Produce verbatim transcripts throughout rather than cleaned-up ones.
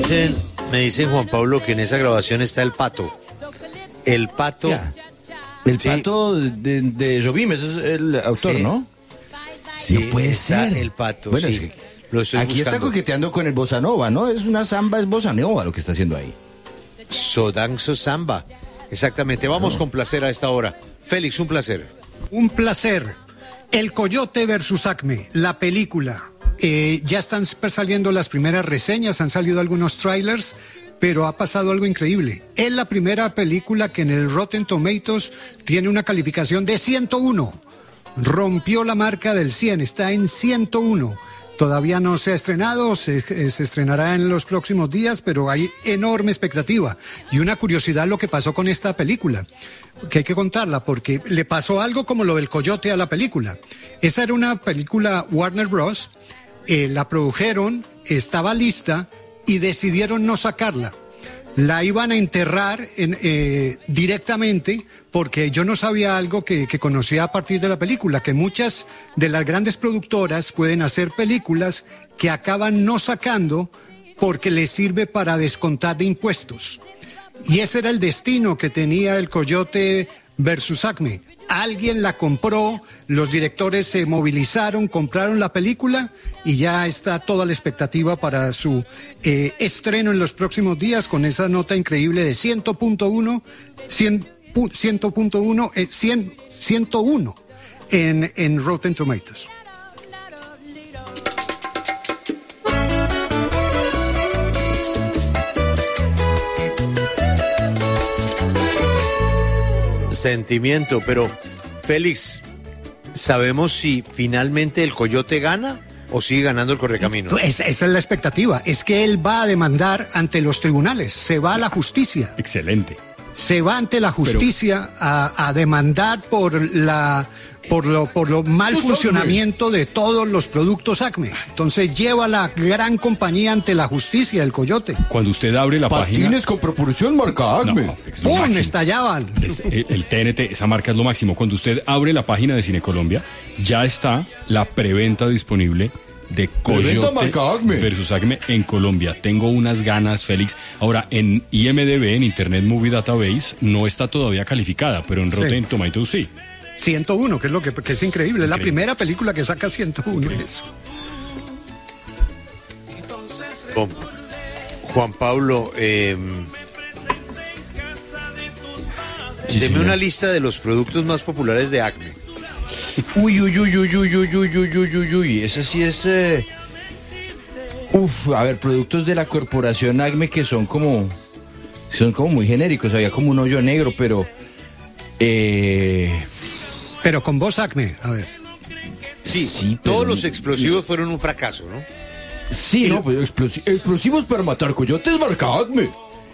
dicen, me dicen, Juan Pablo, que en esa grabación está el pato. El pato. Ya. El sí. pato de, de Jobim, ese es el autor, Sí. ¿no? Sí, No puede está ser. el pato. Bueno, sí. es que Lo estoy aquí buscando. está coqueteando con el bossa nova, ¿no? Es una samba, es bossa nova lo que está haciendo ahí. Sodanzo Samba. Exactamente. Vamos no. con placer a esta hora. Félix, un placer. Un placer. El Coyote versus Acme, la película. Eh, ya están saliendo las primeras reseñas, han salido algunos trailers, pero ha pasado algo increíble. Es la primera película que en el Rotten Tomatoes tiene una calificación de ciento uno. Rompió la marca del cien, está en ciento uno. Todavía no se ha estrenado, se, se estrenará en los próximos días, pero hay enorme expectativa. Y una curiosidad lo que pasó con esta película, que hay que contarla, porque le pasó algo como lo del Coyote a la película. Esa era una película Warner Bros., eh, la produjeron, estaba lista y decidieron no sacarla. La iban a enterrar en, eh, directamente porque yo no sabía algo que, que conocía a partir de la película, que muchas de las grandes productoras pueden hacer películas que acaban no sacando porque les sirve para descontar de impuestos. Y ese era el destino que tenía el Coyote versus Acme. Alguien la compró, los directores se movilizaron, compraron la película y ya está toda la expectativa para su eh, estreno en los próximos días con esa nota increíble de cien punto uno, cien punto uno, eh, cien, ciento uno en, en Rotten Tomatoes. Sentimiento, pero Félix, ¿sabemos si finalmente el Coyote gana o sigue ganando el Correcaminos? Esa, esa es la expectativa, es que él va a demandar ante los tribunales, se va a la justicia. Excelente. Se va ante la justicia pero... a, a demandar por la por lo por lo mal funcionamiento de todos los productos Acme. Entonces lleva a la gran compañía ante la justicia, el Coyote. Cuando usted abre la Patines página... con propulsión marca Acme. No, es ¡Pum! Estallaban. Es, el, el T N T, esa marca es lo máximo. Cuando usted abre la página de Cine Colombia, ya está la preventa disponible de Coyote versus Acme en Colombia. Tengo unas ganas, Félix. Ahora, en I M D B, en Internet Movie Database, no está todavía calificada, pero en Rotten sí. Tomatoes sí. ciento uno, que es lo que, que es increíble. Es la primera película que saca ciento uno en eso. Oh, Juan Pablo, eh, sí, deme una lista de los productos más populares de Acme. Uy, uy, uy, uy, uy, uy, uy, uy, uy, uy, uy, ese sí es... Eh... Uf, a ver, productos de la corporación Acme que son como... Son como muy genéricos, había como un hoyo negro, pero... Eh... Pero con voz Acme, a ver. Sí, sí todos pero... los explosivos fueron un fracaso, ¿no? Sí, no, pues explosi- explosivos para matar coyotes marca Acme.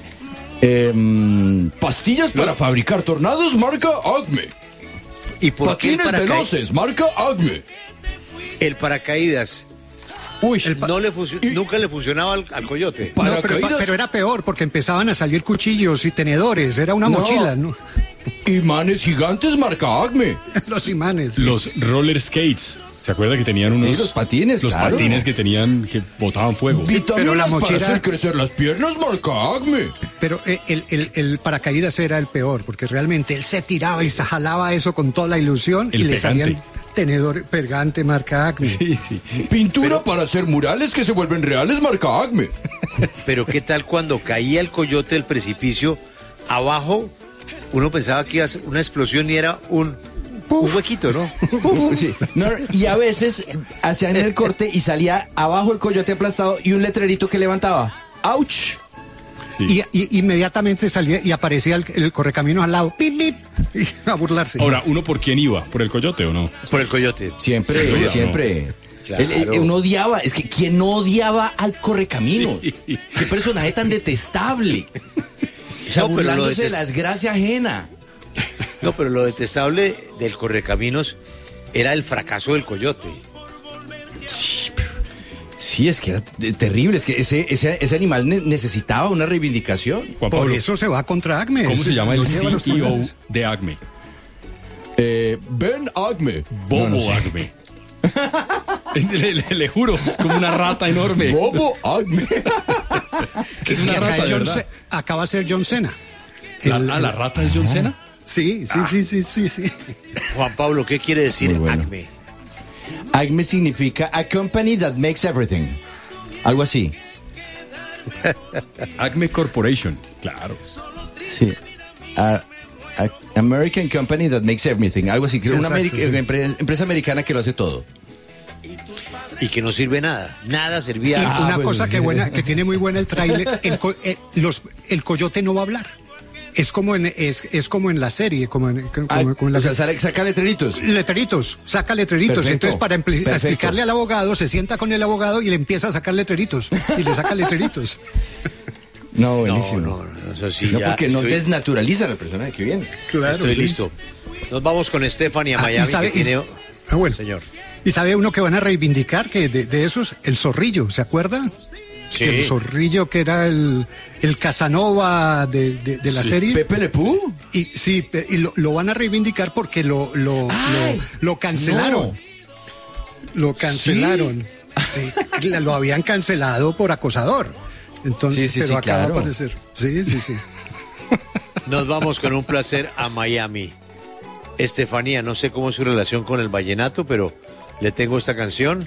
Eh, pastillas para fabricar tornados marca Acme. ¿Y por qué el paracaídas veloces, marca Acme? El paracaídas. Uy, el pa- no le func- y... nunca le funcionaba al, al Coyote. No, pero, pero era peor porque empezaban a salir cuchillos y tenedores, era una no. mochila, ¿no? Imanes gigantes marca Acme. Los imanes. Los roller skates. ¿Se acuerda que tenían unos... Sí, los patines, Los claro. patines que tenían, que botaban fuego. Sí, pero la mochila... para hacer crecer las piernas marca Acme. Pero el, el, el paracaídas era el peor, porque realmente él se tiraba y se jalaba eso con toda la ilusión el y pegante. le salían tenedor pegante marca Acme. Sí, sí. Pintura pero... para hacer murales que se vuelven reales marca Acme. Pero ¿qué tal cuando caía el Coyote del precipicio abajo? Uno pensaba que iba a ser una explosión y era un... un huequito, ¿no? Sí. No, y a veces hacían el corte y salía abajo el Coyote aplastado y un letrerito que levantaba. ¡Auch! Sí. Y, y inmediatamente salía y aparecía el, el correcaminos al lado, ¡pip, pip! Y a burlarse. Ahora, ¿uno por quién iba? ¿Por el Coyote o no? Por el Coyote. Siempre, sí, siempre. No. Claro. El, el, uno odiaba, es que ¿quién no odiaba al Correcaminos? Sí. ¡Qué personaje tan detestable! O sea, no, burlándose detest... de la desgracia ajena. No, pero lo detestable del Correcaminos era el fracaso del Coyote. Sí, pero, sí es que era terrible, es que ese, ese, ese animal ne- necesitaba una reivindicación. Juan Pablo, por eso se va contra Acme. ¿Cómo se llama el C E O de Acme? Eh, Ben Acme. Bobo no, no sé. Acme. le, le, le juro, es como una rata enorme. Bobo Acme. que, es una que rata, acá, de John verdad. Ce- acá va a ser John Cena. La, El- ah, ¿la el- rata es John Cena? Sí, sí, sí, sí, sí, sí. Juan Pablo, ¿qué quiere decir Muy bueno. Acme? Acme significa a company that makes everything. Algo así. Acme Corporation, claro. Sí. A- a- American company that makes everything. Algo así. Creo una Exacto, ameri- sí. empre- empresa americana que lo hace todo. Y que no sirve nada. Nada servía. Y Ah, una pues, cosa sí. que buena, que tiene muy buena el tráiler, el, co- eh, los, el coyote no va a hablar. Es como en, es, es como en la serie, como en, como, Ah, como en la o sea, sale- saca letreritos. letreritos, saca letreritos. Perfecto, Entonces, para empli- perfecto. explicarle al abogado, se sienta con el abogado y le empieza a sacar letreritos. Y le saca letreritos. No, No, buenísimo. no, no, eso sí, No, ya porque no estoy, desnaturalizan al personaje. Qué bien. Claro. estoy sí. listo. Nos vamos con Stephanie a Ah, y Miami, sabe- que y- tiene... Ah, bueno. Señor. Y sabe uno que van a reivindicar, que de, de esos, el zorrillo, ¿se acuerda? Sí. Que el zorrillo que era el, el Casanova de, de, de la serie. Pepe Le Pew. Y sí, pe- y lo, lo van a reivindicar porque lo, lo, Ay, lo, lo cancelaron. Lo cancelaron. Sí, la- lo habían cancelado por acosador. Entonces, Sí, sí, pero sí, acaba claro. de aparecer. Sí, sí, sí. Nos vamos con un placer a Miami. Estefanía, no sé cómo es su relación con el vallenato, pero le tengo esta canción.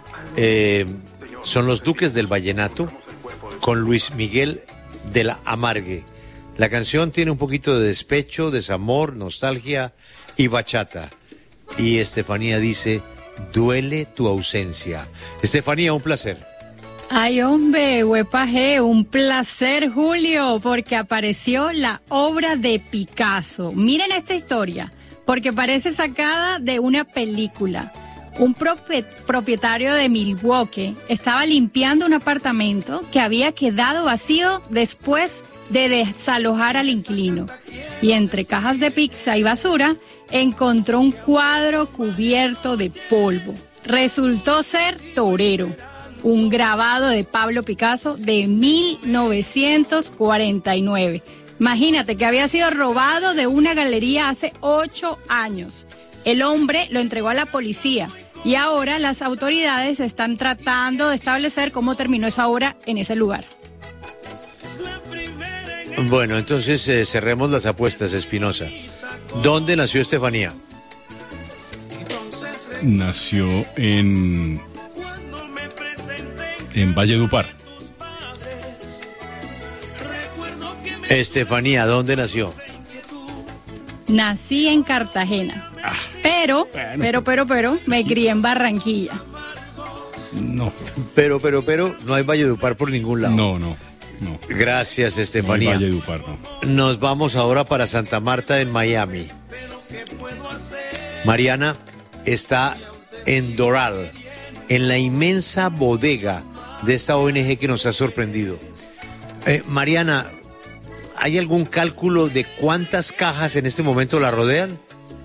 Eh, son los Duques del Vallenato con Luis Miguel de la Amargue. La canción tiene un poquito de despecho, desamor, nostalgia y bachata. Y Estefanía dice, duele tu ausencia. Estefanía, un placer. Ay, hombre, huepaje, un placer, Julio, porque apareció la obra de Picasso. Miren esta historia, porque parece sacada de una película. Un propie- propietario de Milwaukee estaba limpiando un apartamento que había quedado vacío después de desalojar al inquilino. Y entre cajas de pizza y basura, encontró un cuadro cubierto de polvo. Resultó ser Torero, un grabado de Pablo Picasso de mil novecientos cuarenta y nueve. Imagínate que había sido robado de una galería hace ocho años. El hombre lo entregó a la policía y ahora las autoridades están tratando de establecer cómo terminó esa obra en ese lugar. Bueno, entonces eh, cerremos las apuestas, Espinosa. ¿Dónde nació Estefanía? Nació en... en Valledupar. Estefanía, ¿dónde nació? Nací en Cartagena, pero, pero, pero, pero, me crié en Barranquilla. No, Pero, pero, pero, no hay Valledupar por ningún lado. no, no, no. Gracias, No hay Estefanía. Valledupar, no. Nos vamos ahora para Santa Marta, en Miami. Mariana está en Doral, en la inmensa bodega de esta O N G que nos ha sorprendido. Eh, Mariana, ¿hay algún cálculo de cuántas cajas en este momento la rodean?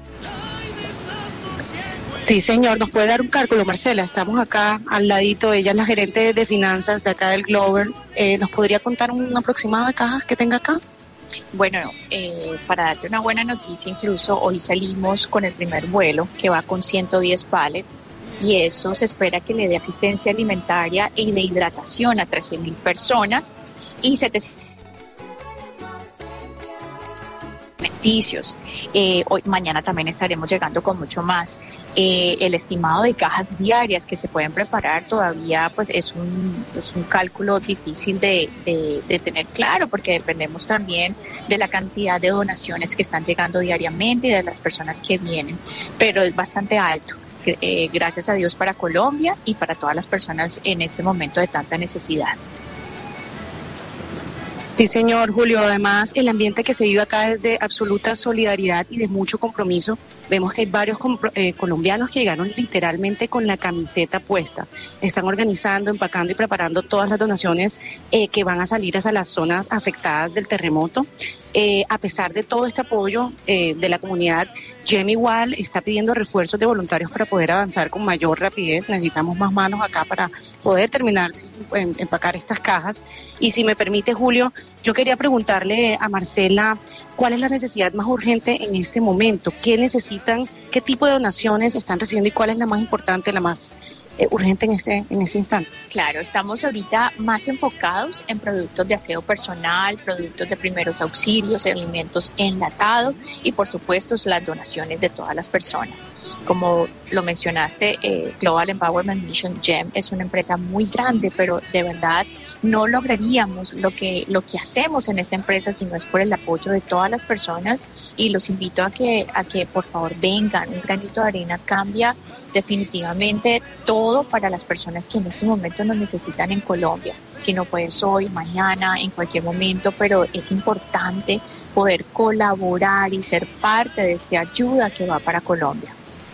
Sí, señor, nos puede dar un cálculo, Marcela. Estamos acá al ladito, ella es la gerente de finanzas de acá del Glover. Eh, ¿Nos podría contar un aproximado de cajas que tenga acá? Bueno, eh, para darte una buena noticia, incluso hoy salimos con el primer vuelo que va con ciento diez pallets y eso se espera que le dé asistencia alimentaria y de hidratación a trece mil personas y setecientos beneficios. Eh, hoy, mañana también estaremos llegando con mucho más. Eh, el estimado de cajas diarias que se pueden preparar todavía pues es un, es un cálculo difícil de, de, de tener claro porque dependemos también de la cantidad de donaciones que están llegando diariamente y de las personas que vienen, pero es bastante alto. Eh, gracias a Dios para Colombia y para todas las personas en este momento de tanta necesidad. Sí, señor Julio. Además, el ambiente que se vive acá es de absoluta solidaridad y de mucho compromiso. Vemos que hay varios compro- eh, colombianos que llegaron literalmente con la camiseta puesta. Están organizando, empacando y preparando todas las donaciones eh, que van a salir hacia las zonas afectadas del terremoto. Eh, a pesar de todo este apoyo eh, de la comunidad, Jem igual está pidiendo refuerzos de voluntarios para poder avanzar con mayor rapidez. Necesitamos más manos acá para poder terminar en empacar estas cajas. Y si me permite, Julio, yo quería preguntarle a Marcela cuál es la necesidad más urgente en este momento, qué necesitan, qué tipo de donaciones están recibiendo y cuál es la más importante, la más eh, urgente en este, en este instante? Claro, estamos ahorita más enfocados en productos de aseo personal, productos de primeros auxilios, alimentos enlatados y por supuesto las donaciones de todas las personas. Como lo mencionaste, eh, Global Empowerment Mission G E M es una empresa muy grande, pero de verdad no lograríamos lo que, lo que hacemos en esta empresa si no es por el apoyo de todas las personas, y los invito a que, a que por favor vengan. Un granito de arena cambia definitivamente todo para las personas que en este momento nos necesitan en Colombia. Si no puedes hoy, mañana, en cualquier momento, pero es importante poder colaborar y ser parte de esta ayuda que va para Colombia.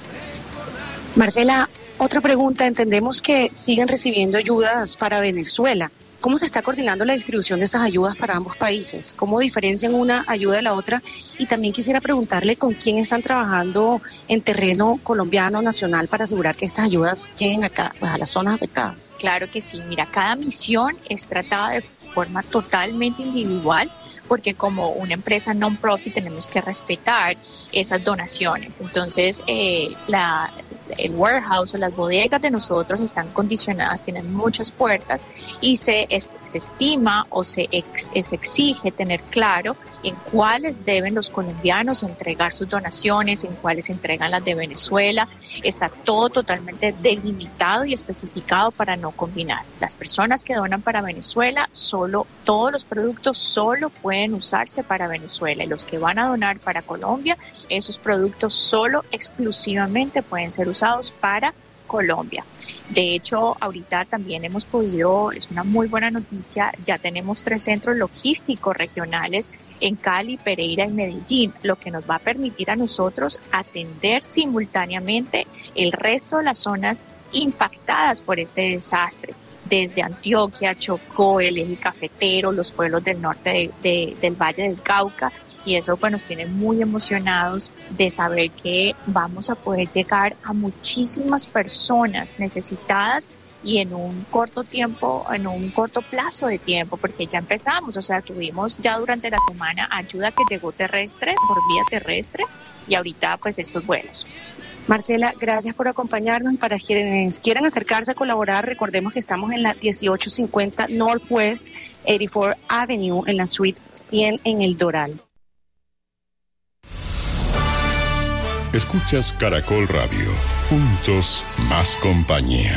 Marcela, otra pregunta. Entendemos que siguen recibiendo ayudas para Venezuela. ¿Cómo se está coordinando la distribución de esas ayudas para ambos países? ¿Cómo diferencian una ayuda de la otra? Y también quisiera preguntarle con quién están trabajando en terreno colombiano nacional para asegurar que estas ayudas lleguen acá, pues, a las zonas afectadas. Claro que sí. Mira, cada misión es tratada de forma totalmente individual, porque como una empresa non-profit tenemos que respetar esas donaciones. Entonces, eh, la, el warehouse o las bodegas de nosotros están condicionadas, tienen muchas puertas y se, es, se estima o se, ex, se exige tener claro en cuáles deben los colombianos entregar sus donaciones, en cuáles entregan las de Venezuela. Está todo totalmente delimitado y especificado para no combinar. Las personas que donan para Venezuela, solo todos los productos solo pueden usarse para Venezuela, y los que van a donar para Colombia, esos productos solo exclusivamente pueden ser usados para Colombia. De hecho, ahorita también hemos podido, es una muy buena noticia, ya tenemos tres centros logísticos regionales en Cali, Pereira y Medellín, lo que nos va a permitir a nosotros atender simultáneamente el resto de las zonas impactadas por este desastre, desde Antioquia, Chocó, el eje cafetero, los pueblos del norte de, de, del Valle del Cauca. Y eso pues nos tiene muy emocionados de saber que vamos a poder llegar a muchísimas personas necesitadas y en un corto tiempo, en un corto plazo de tiempo, porque ya empezamos, o sea, tuvimos ya durante la semana ayuda que llegó terrestre, por vía terrestre, y ahorita pues estos vuelos. Marcela, gracias por acompañarnos, y para quienes quieran acercarse a colaborar, recordemos que estamos en la dieciocho cincuenta Northwest ochenta y cuatro Avenue, en la suite cien en El Doral. Escuchas Caracol Radio. Juntos, más compañía.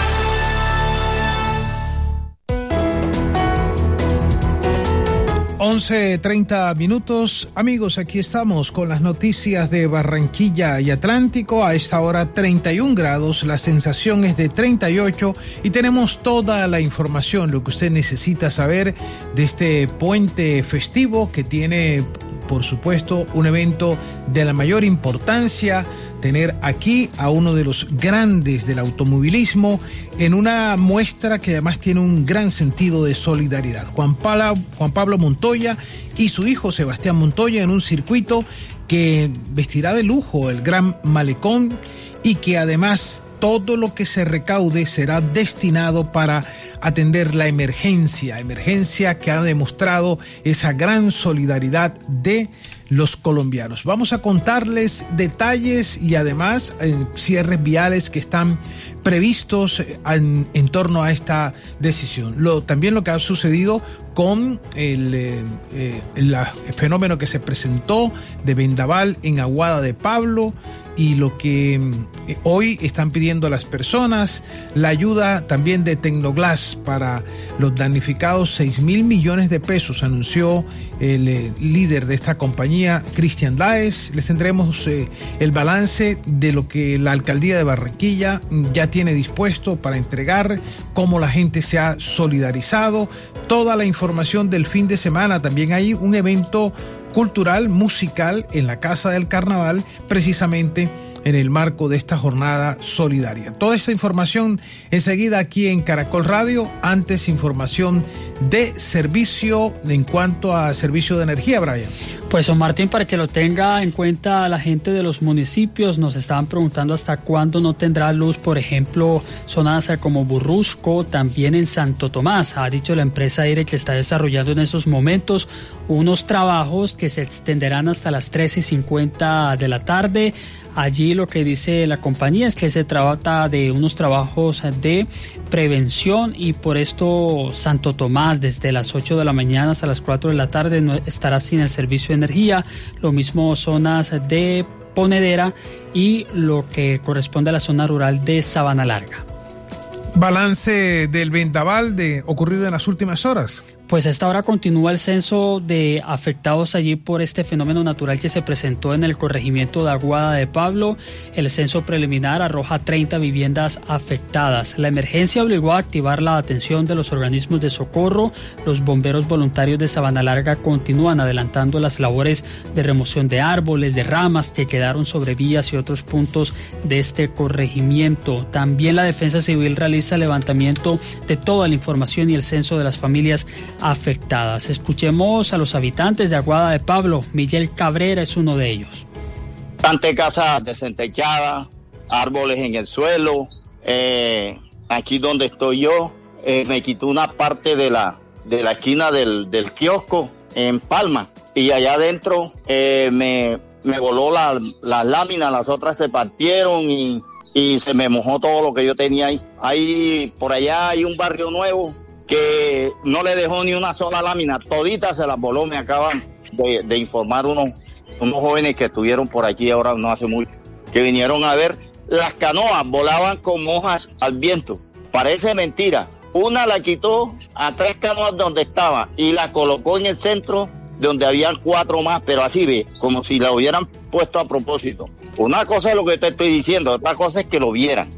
once treinta minutos. Amigos, aquí estamos con las noticias de Barranquilla y Atlántico. A esta hora treinta y un grados, la sensación es de treinta y ocho y tenemos toda la información, lo que usted necesita saber de este puente festivo que tiene, por supuesto, un evento de la mayor importancia. Tener aquí a uno de los grandes del automovilismo en una muestra que además tiene un gran sentido de solidaridad. Juan Pablo, Juan Pablo Montoya y su hijo Sebastián Montoya en un circuito que vestirá de lujo el Gran Malecón, y que además todo lo que se recaude será destinado para atender la emergencia, emergencia que ha demostrado esa gran solidaridad de los colombianos. Vamos a contarles detalles y además eh, cierres viales que están previstos en, en torno a esta decisión. Lo, también lo que ha sucedido con el, eh, eh, el, el fenómeno que se presentó de vendaval en Aguada de Pablo, y lo que eh, hoy están pidiendo a las personas, la ayuda también de Tecnoglass para los damnificados, seis mil millones de pesos, anunció el eh, líder de esta compañía, Cristian Láez. Les tendremos eh, el balance de lo que la alcaldía de Barranquilla ya tiene dispuesto para entregar, cómo la gente se ha solidarizado, toda la información del fin de semana. También hay un evento cultural, musical en la Casa del Carnaval, precisamente en el marco de esta jornada solidaria. Toda esta información enseguida aquí en Caracol Radio. Antes, información de servicio en cuanto a servicio de energía, Brian. Pues don Martín, para que lo tenga en cuenta la gente de los municipios, nos estaban preguntando hasta cuándo no tendrá luz, por ejemplo, zonas como Burrusco, también en Santo Tomás. Ha dicho la empresa Aire que está desarrollando en esos momentos unos trabajos que se extenderán hasta las tres y cincuenta de la tarde. Allí lo que dice la compañía es que se trata de unos trabajos de prevención y por esto Santo Tomás desde las ocho de la mañana hasta las cuatro de la tarde no estará sin el servicio de energía. Lo mismo zonas de Ponedera y lo que corresponde a la zona rural de Sabana Larga. Balance del vendaval de ocurrido en las últimas horas. Pues a esta hora continúa el censo de afectados allí por este fenómeno natural que se presentó en el corregimiento de Aguada de Pablo. El censo preliminar arroja treinta viviendas afectadas. La emergencia obligó a activar la atención de los organismos de socorro. Los bomberos voluntarios de Sabana Larga continúan adelantando las labores de remoción de árboles, de ramas que quedaron sobre vías y otros puntos de este corregimiento. También la Defensa Civil realiza levantamiento de toda la información y el censo de las familias afectadas. Escuchemos a los habitantes de Aguada de Pablo. Miguel Cabrera es uno de ellos. Bastante casas desentechadas, árboles en el suelo. Eh, aquí donde estoy yo, eh, me quitó una parte de la, de la esquina del, del kiosco en Palma. Y allá adentro eh, me, me voló la, las láminas, las otras se partieron y, y se me mojó todo lo que yo tenía ahí. Ahí por allá hay un barrio nuevo que no le dejó ni una sola lámina, toditas se las voló. Me acaban de, de informar unos, unos jóvenes que estuvieron por aquí ahora no hace mucho, que vinieron a ver las canoas, volaban con hojas al viento. Parece mentira. Una la quitó a tres canoas donde estaba y la colocó en el centro donde habían cuatro más, pero así ve, como si la hubieran puesto a propósito. Una cosa es lo que te estoy diciendo, otra cosa es que lo vieran.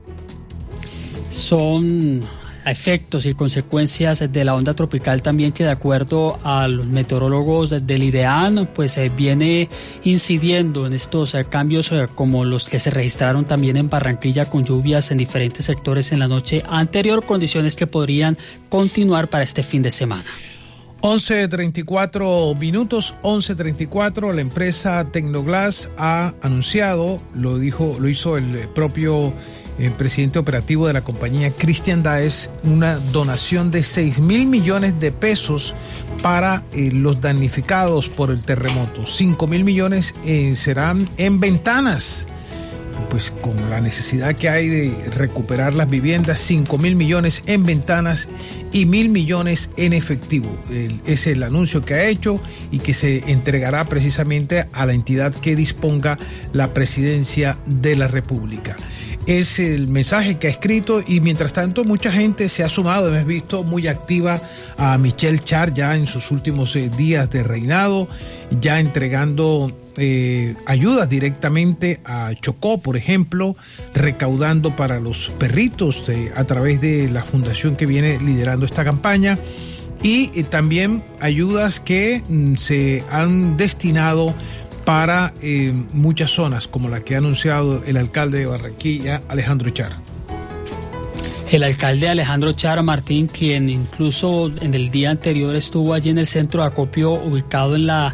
Son efectos y consecuencias de la onda tropical también que de acuerdo a los meteorólogos del IDEAN pues eh, viene incidiendo en estos eh, cambios eh, como los que se registraron también en Barranquilla con lluvias en diferentes sectores en la noche anterior, condiciones que podrían continuar para este fin de semana. once treinta y cuatro minutos, once treinta y cuatro, la empresa Tecnoglass ha anunciado, lo dijo, lo hizo el propio el presidente operativo de la compañía, Cristian Daes, una donación de seis mil millones de pesos para eh, los damnificados por el terremoto. cinco mil millones eh, serán en ventanas, pues con la necesidad que hay de recuperar las viviendas, cinco mil millones en ventanas y mil millones en efectivo. El, es el anuncio que ha hecho y que se entregará precisamente a la entidad que disponga la presidencia de la República. Es el mensaje que ha escrito y mientras tanto mucha gente se ha sumado. Hemos visto muy activa a Michelle Char ya en sus últimos eh, días de reinado, ya entregando eh, ayudas directamente a Chocó, por ejemplo, recaudando para los perritos eh, a través de la fundación que viene liderando esta campaña y eh, también ayudas que mm, se han destinado para eh, muchas zonas, como la que ha anunciado el alcalde de Barranquilla, Alejandro Char. El alcalde Alejandro Char Martín, quien incluso en el día anterior estuvo allí en el centro de acopio ubicado en la